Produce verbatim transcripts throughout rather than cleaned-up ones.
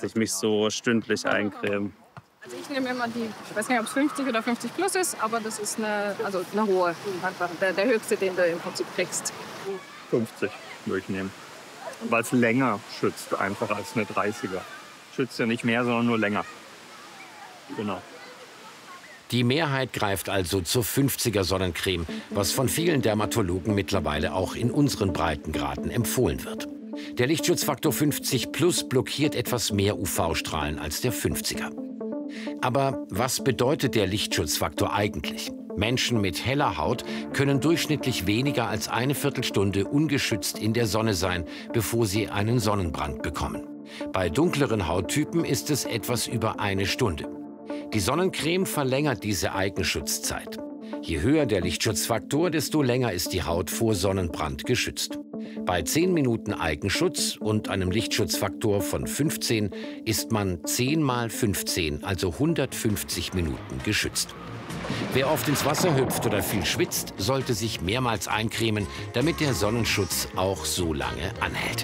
ich mich so stündlich eincreme. Also ich nehme immer die, ich weiß nicht, ob es fünfzig oder fünfzig plus ist, aber das ist eine, also eine hohe, einfach der, der höchste, den du im Prinzip kriegst. fünfzig würde ich nehmen. Weil es länger schützt einfach als eine dreißiger. Schützt ja nicht mehr, sondern nur länger. Genau. Die Mehrheit greift also zur fünfziger Sonnencreme, was von vielen Dermatologen mittlerweile auch in unseren Breitengraden empfohlen wird. Der Lichtschutzfaktor fünfzig plus blockiert etwas mehr U V-Strahlen als der fünfziger. Aber was bedeutet der Lichtschutzfaktor eigentlich? Menschen mit heller Haut können durchschnittlich weniger als eine Viertelstunde ungeschützt in der Sonne sein, bevor sie einen Sonnenbrand bekommen. Bei dunkleren Hauttypen ist es etwas über eine Stunde. Die Sonnencreme verlängert diese Eigenschutzzeit. Je höher der Lichtschutzfaktor, desto länger ist die Haut vor Sonnenbrand geschützt. Bei zehn Minuten Eigenschutz und einem Lichtschutzfaktor von fünfzehn ist man zehn mal fünfzehn, also hundertfünfzig Minuten geschützt. Wer oft ins Wasser hüpft oder viel schwitzt, sollte sich mehrmals eincremen, damit der Sonnenschutz auch so lange anhält.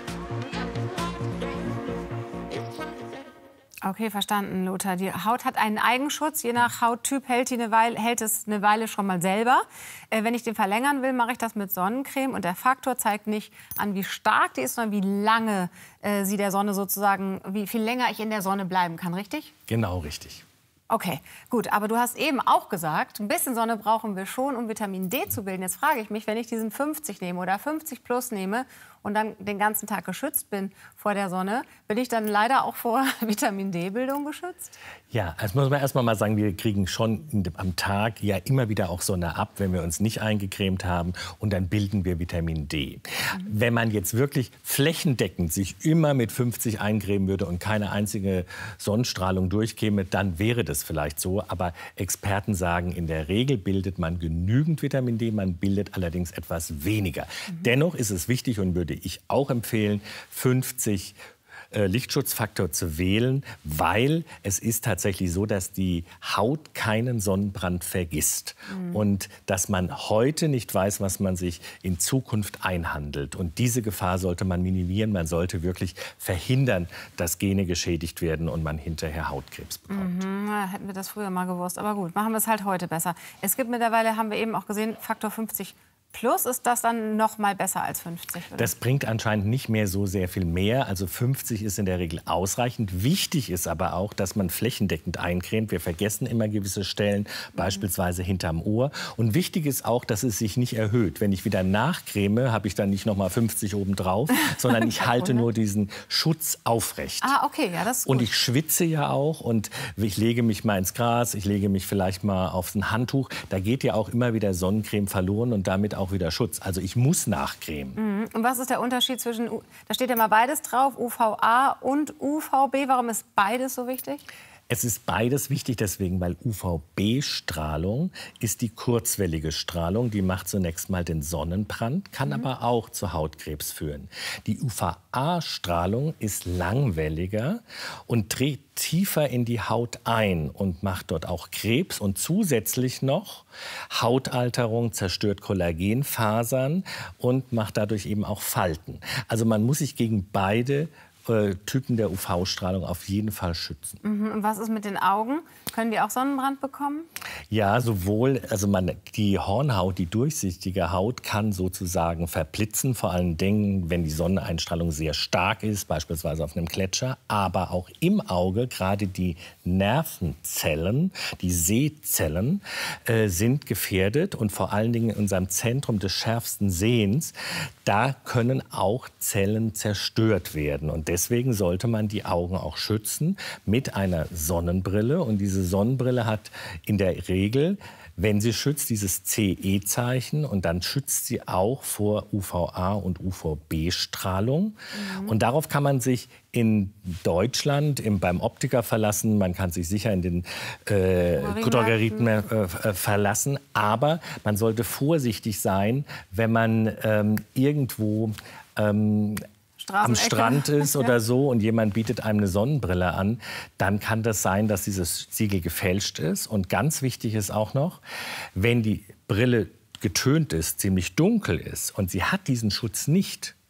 Okay, verstanden, Lothar. Die Haut hat einen Eigenschutz. Je nach Hauttyp hält, die eine Weile, hält es eine Weile schon mal selber. Äh, wenn ich den verlängern will, mache ich das mit Sonnencreme. Und der Faktor zeigt nicht an, wie stark die ist, sondern wie lange äh, sie der Sonne sozusagen, wie viel länger ich in der Sonne bleiben kann, richtig? Genau, richtig. Okay, gut. Aber du hast eben auch gesagt, ein bisschen Sonne brauchen wir schon, um Vitamin D zu bilden. Jetzt frage ich mich, wenn ich diesen fünfzig nehme oder fünfzig plus nehme und dann den ganzen Tag geschützt bin vor der Sonne, bin ich dann leider auch vor Vitamin D-Bildung geschützt? Ja, das muss man erst mal sagen, wir kriegen schon am Tag ja immer wieder auch Sonne ab, wenn wir uns nicht eingecremt haben, und dann bilden wir Vitamin D. Mhm. Wenn man jetzt wirklich flächendeckend sich immer mit fünfzig eincremen würde und keine einzige Sonnenstrahlung durchkäme, dann wäre das vielleicht so. Aber Experten sagen, in der Regel bildet man genügend Vitamin D, man bildet allerdings etwas weniger. Mhm. Dennoch ist es wichtig und würde ich auch empfehlen, fünfzig äh, Lichtschutzfaktor zu wählen, weil es ist tatsächlich so, dass die Haut keinen Sonnenbrand vergisst. Mhm. Und dass man heute nicht weiß, was man sich in Zukunft einhandelt. Und diese Gefahr sollte man minimieren. Man sollte wirklich verhindern, dass Gene geschädigt werden und man hinterher Hautkrebs bekommt. Mhm, ja, hätten wir das früher mal gewusst. Aber gut, machen wir es halt heute besser. Es gibt mittlerweile, haben wir eben auch gesehen, Faktor fünfzig plus. Ist das dann noch mal besser als fünfzig? Oder? Das bringt anscheinend nicht mehr so sehr viel mehr. Also fünfzig ist in der Regel ausreichend. Wichtig ist aber auch, dass man flächendeckend eincremt. Wir vergessen immer gewisse Stellen, mhm. beispielsweise hinterm Ohr. Und wichtig ist auch, dass es sich nicht erhöht. Wenn ich wieder nachcreme, habe ich dann nicht noch mal fünfzig obendrauf, sondern ich halte nur diesen Schutz aufrecht. Ah, okay, ja, das ist gut. Und ich schwitze ja auch und ich lege mich mal ins Gras, ich lege mich vielleicht mal auf ein Handtuch. Da geht ja auch immer wieder Sonnencreme verloren und damit auch auch wieder Schutz. Also ich muss nachcremen. Mhm. Und was ist der Unterschied zwischen, da steht ja mal beides drauf, U V A und U V B. Warum ist beides so wichtig? Es ist beides wichtig deswegen, weil U V B-Strahlung ist die kurzwellige Strahlung. Die macht zunächst mal den Sonnenbrand, kann mhm. aber auch zu Hautkrebs führen. Die U V A-Strahlung ist langwelliger und dreht tiefer in die Haut ein und macht dort auch Krebs und zusätzlich noch Hautalterung, zerstört Kollagenfasern und macht dadurch eben auch Falten. Also man muss sich gegen beide Typen der U V-Strahlung auf jeden Fall schützen. Mhm. Und was ist mit den Augen? Können die auch Sonnenbrand bekommen? Ja, sowohl, also man, die Hornhaut, die durchsichtige Haut kann sozusagen verblitzen, vor allen Dingen, wenn die Sonneneinstrahlung sehr stark ist, beispielsweise auf einem Gletscher, aber auch im Auge, gerade die Nervenzellen, die Sehzellen, äh, sind gefährdet und vor allen Dingen in unserem Zentrum des schärfsten Sehens, da können auch Zellen zerstört werden und deswegen sollte man die Augen auch schützen mit einer Sonnenbrille. Und diese Sonnenbrille hat in der Regel, wenn sie schützt, dieses C E-Zeichen. Und dann schützt sie auch vor U V A und U V B-Strahlung. Mhm. Und darauf kann man sich in Deutschland im, beim Optiker verlassen. Man kann sich sicher in den äh, Drogerien äh, äh, verlassen. Aber man sollte vorsichtig sein, wenn man ähm, irgendwo Ähm, am Strand ist oder so und jemand bietet einem eine Sonnenbrille an, dann kann das sein, dass dieses Siegel gefälscht ist. Und ganz wichtig ist auch noch, wenn die Brille getönt ist, ziemlich dunkel ist und sie hat diesen Schutz nicht,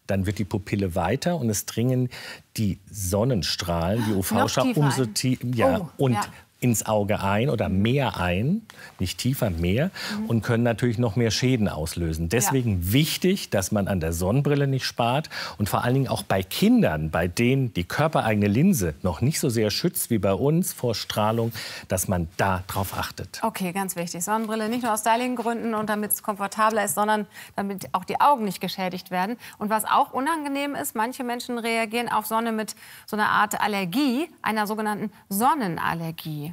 dann wird die Pupille weiter und es dringen die Sonnenstrahlen, die U V-Strahlen umso tiefer ja, oh, und ja. ins Auge ein oder mehr ein, nicht tiefer, mehr, mhm. und können natürlich noch mehr Schäden auslösen. Deswegen ja. wichtig, dass man an der Sonnenbrille nicht spart und vor allen Dingen auch bei Kindern, bei denen die körpereigene Linse noch nicht so sehr schützt wie bei uns vor Strahlung, dass man da drauf achtet. Okay, ganz wichtig. Sonnenbrille nicht nur aus Styling-Gründen und damit es komfortabler ist, sondern damit auch die Augen nicht geschädigt werden. Und was auch unangenehm ist, manche Menschen reagieren auf Sonne mit so einer Art Allergie, einer sogenannten Sonnenallergie.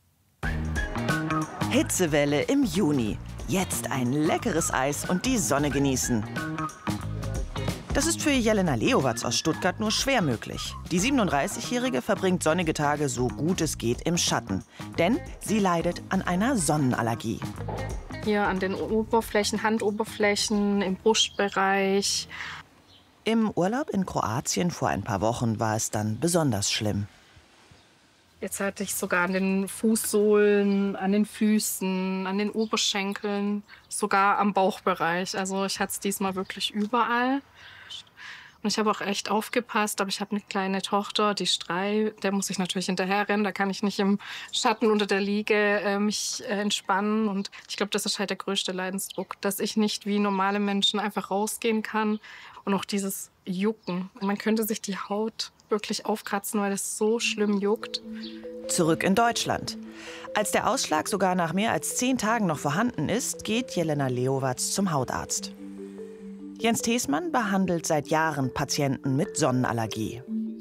Hitzewelle im Juni. Jetzt ein leckeres Eis und die Sonne genießen. Das ist für Jelena Leowatz aus Stuttgart nur schwer möglich. Die siebenunddreißigjährige verbringt sonnige Tage so gut es geht im Schatten. Denn sie leidet an einer Sonnenallergie. Hier an den Oberflächen, Handoberflächen, im Brustbereich. Im Urlaub in Kroatien vor ein paar Wochen war es dann besonders schlimm. Jetzt hatte ich sogar an den Fußsohlen, an den Füßen, an den Oberschenkeln, sogar am Bauchbereich. Also ich hatte es diesmal wirklich überall. Und ich habe auch echt aufgepasst, aber ich habe eine kleine Tochter, die ist drei, der muss ich natürlich hinterherrennen. Da kann ich nicht im Schatten unter der Liege äh, mich äh, entspannen. Und ich glaube, das ist halt der größte Leidensdruck, dass ich nicht wie normale Menschen einfach rausgehen kann. Und auch dieses Jucken. Man könnte sich die Haut wirklich aufkratzen, weil es so schlimm juckt. Zurück in Deutschland. Als der Ausschlag sogar nach mehr als zehn Tagen noch vorhanden ist, geht Jelena Leowatz zum Hautarzt. Jens Theßmann behandelt seit Jahren Patienten mit Sonnenallergie.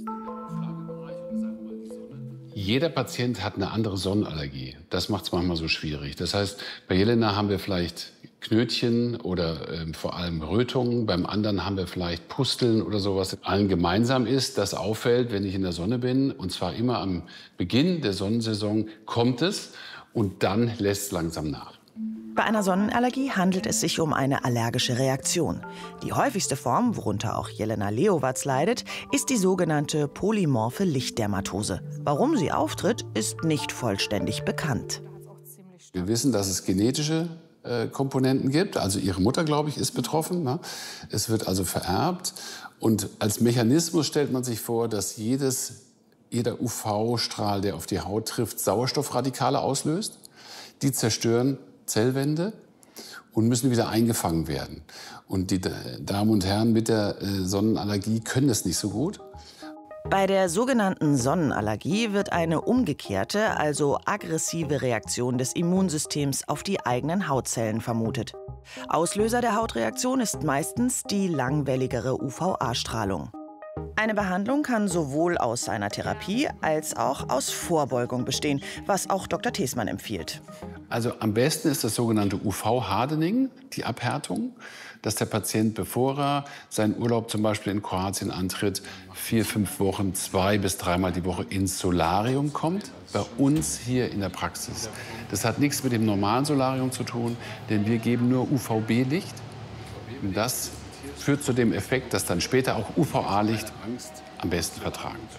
Jeder Patient hat eine andere Sonnenallergie. Das macht es manchmal so schwierig. Das heißt, bei Jelena haben wir vielleicht Knötchen oder äh, vor allem Rötungen. Beim anderen haben wir vielleicht Pusteln oder sowas. Allen gemeinsam ist, dass auffällt, wenn ich in der Sonne bin, und zwar immer am Beginn der Sonnensaison, kommt es und dann lässt es langsam nach. Bei einer Sonnenallergie handelt es sich um eine allergische Reaktion. Die häufigste Form, worunter auch Jelena Leowatz leidet, ist die sogenannte polymorphe Lichtdermatose. Warum sie auftritt, ist nicht vollständig bekannt. Wir wissen, dass es genetische äh, Komponenten gibt. Also ihre Mutter, glaube ich, ist betroffen. Ne? Es wird also vererbt. Und als Mechanismus stellt man sich vor, dass jedes, jeder U V-Strahl, der auf die Haut trifft, Sauerstoffradikale auslöst. Die zerstören Zellwände und müssen wieder eingefangen werden. Und die Damen und Herren mit der Sonnenallergie können das nicht so gut. Bei der sogenannten Sonnenallergie wird eine umgekehrte, also aggressive Reaktion des Immunsystems auf die eigenen Hautzellen vermutet. Auslöser der Hautreaktion ist meistens die langwelligere U V A-Strahlung. Eine Behandlung kann sowohl aus einer Therapie als auch aus Vorbeugung bestehen, was auch Doktor Theßmann empfiehlt. Also am besten ist das sogenannte U V-Hardening, die Abhärtung, dass der Patient, bevor er seinen Urlaub zum Beispiel in Kroatien antritt, vier, fünf Wochen, zwei bis dreimal die Woche ins Solarium kommt, bei uns hier in der Praxis. Das hat nichts mit dem normalen Solarium zu tun, denn wir geben nur U V B-Licht. Und das führt zu dem Effekt, dass dann später auch U V A-Licht am besten vertragen wird.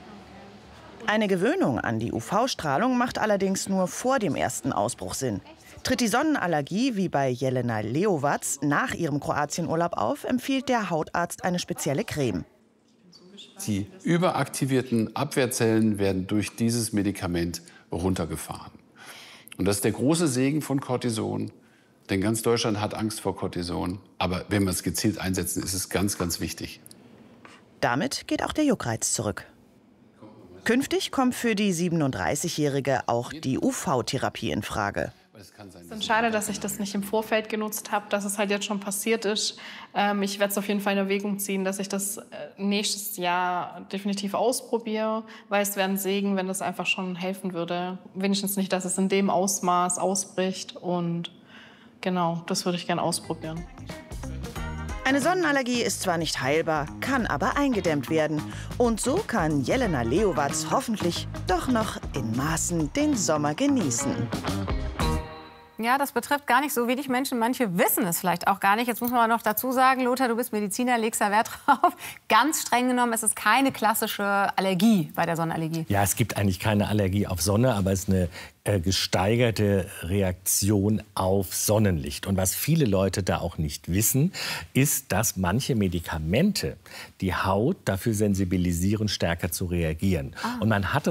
Eine Gewöhnung an die U V-Strahlung macht allerdings nur vor dem ersten Ausbruch Sinn. Tritt die Sonnenallergie wie bei Jelena Leowatz nach ihrem Kroatienurlaub auf, empfiehlt der Hautarzt eine spezielle Creme. Die überaktivierten Abwehrzellen werden durch dieses Medikament runtergefahren. Und das ist der große Segen von Cortison. Denn ganz Deutschland hat Angst vor Cortison. Aber wenn wir es gezielt einsetzen, ist es ganz, ganz wichtig. Damit geht auch der Juckreiz zurück. Künftig kommt für die siebenunddreißigjährige auch die U V-Therapie in Frage. Es ist schade, dass ich das nicht im Vorfeld genutzt habe, dass es halt jetzt schon passiert ist. Ähm, ich werde es auf jeden Fall in Erwägung ziehen, dass ich das äh, nächstes Jahr definitiv ausprobiere, weil es wäre ein Segen, wenn das einfach schon helfen würde. Wenigstens nicht, dass es in dem Ausmaß ausbricht. Und genau, das würde ich gerne ausprobieren. Eine Sonnenallergie ist zwar nicht heilbar, kann aber eingedämmt werden. Und so kann Jelena Leowatz hoffentlich doch noch in Maßen den Sommer genießen. Ja, das betrifft gar nicht so wenig Menschen. Manche wissen es vielleicht auch gar nicht. Jetzt muss man noch dazu sagen, Lothar, du bist Mediziner, legst da Wert drauf. Ganz streng genommen ist es keine klassische Allergie bei der Sonnenallergie. Ja, es gibt eigentlich keine Allergie auf Sonne, aber es ist eine äh, gesteigerte Reaktion auf Sonnenlicht. Und was viele Leute da auch nicht wissen, ist, dass manche Medikamente die Haut dafür sensibilisieren, stärker zu reagieren. Ah. Und man hat